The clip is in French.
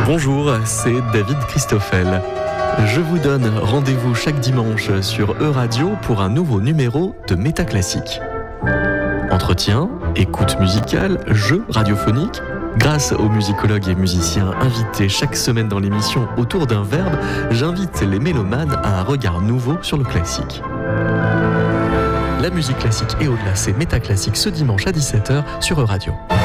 Bonjour, c'est David Christoffel. Je vous donne rendez-vous chaque dimanche sur E-Radio pour un nouveau numéro de Métaclassique. Entretien, écoute musicale, jeux radiophoniques. Grâce aux musicologues et musiciens invités chaque semaine dans l'émission Autour d'un verbe, j'invite les mélomanes à un regard nouveau sur le classique. La musique classique et au-delà, c'est Métaclassique ce dimanche à 17h sur E-Radio.